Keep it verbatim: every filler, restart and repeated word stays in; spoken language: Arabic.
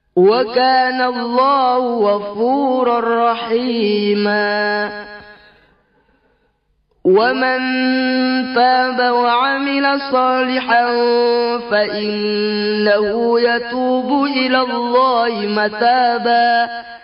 وكان الله غفورا رحيما. ومن تاب وعمل صالحا فإنه يتوب إلى الله متابا.